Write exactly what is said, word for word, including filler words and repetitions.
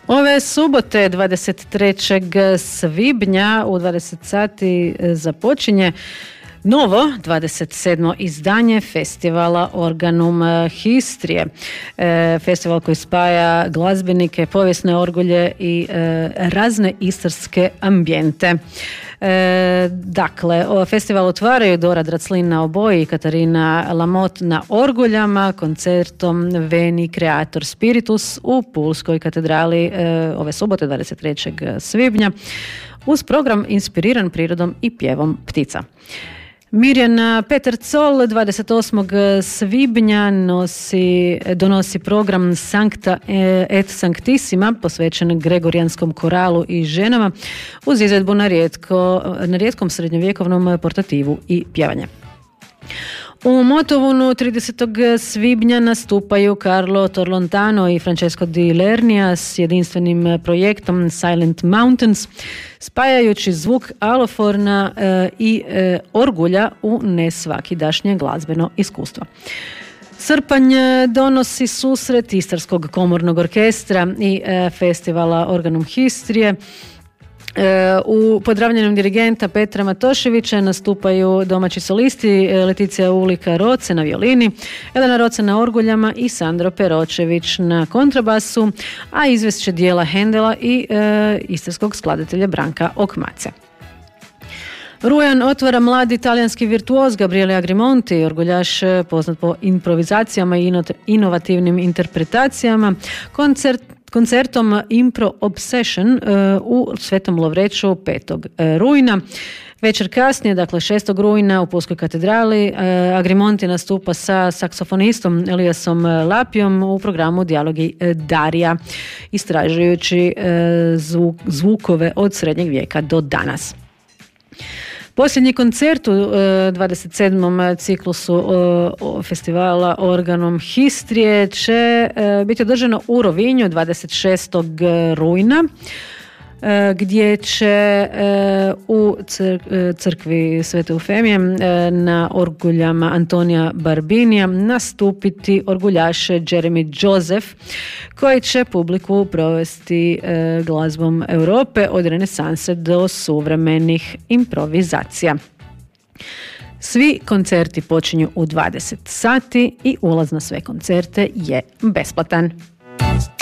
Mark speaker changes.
Speaker 1: Ove subote dvadeset trećeg svibnja u dvadeset sati započinje novo dvadeset sedmo izdanje festivala Organum Histrije. E, festival koji spaja glazbenike, povijesne orgulje i e, razne istarske ambijente. E, dakle, festival otvaraju Dora Draclin na oboji i Katarina Lamot na orguljama, koncertom Veni Creator Spiritus u Pulskoj katedrali e, ove subote dvadeset trećeg svibnja uz program inspiriran prirodom i pjevom ptica. Mirjana Petercol dvadeset osmog svibnja nosi, donosi program Sancta et Sanctissima posvećen Gregorijanskom koralu i ženama uz izvedbu na, rijetko, na rijetkom srednjovjekovnom portativu i pjevanje. U Motovunu tridesetog svibnja nastupaju Carlo Torlontano i Francesco Di Lernia s jedinstvenim projektom Silent Mountains, spajajući zvuk aloforna e, i e, orgulja u nesvakidašnje glazbeno iskustvo. Srpanj donosi susret Istarskog komornog orkestra i e, festivala Organum Histrije. U pozdravljanju dirigenta Petra Matoševića nastupaju domaći solisti Leticija Ulika Roce na violini, Elena Roce na orguljama i Sandro Peročević na kontrabasu, a izvest dijela Hendela i e, istarskog skladatelja Branka Okmace. Rujan otvara mladi talijanski virtuoz Gabriele Agrimonti, orguljaš poznat po improvizacijama i inovativnim interpretacijama, koncert koncertom Impro Obsession uh, u Svetom Lovreću petog rujna. Večer kasnije, dakle šestog rujna u Pulskoj katedrali, uh, Agrimonti nastupa sa saksofonistom Eliasom Lapijom u programu Dijalogi Darija, istražujući uh, zvuk, zvukove od srednjeg vijeka do danas. Posljednji koncert u dvadeset sedmom ciklusu festivala Organum Histrije će biti održano u Rovinju dvadeset šestog rujna, gdje će u crkvi Svete Eufemije na orguljama Antonija Barbinija nastupiti orguljaš Jeremy Joseph, koji će publiku provesti glazbom Europe od renesanse do suvremenih improvizacija. Svi koncerti počinju u dvadeset sati i ulaz na sve koncerte je besplatan.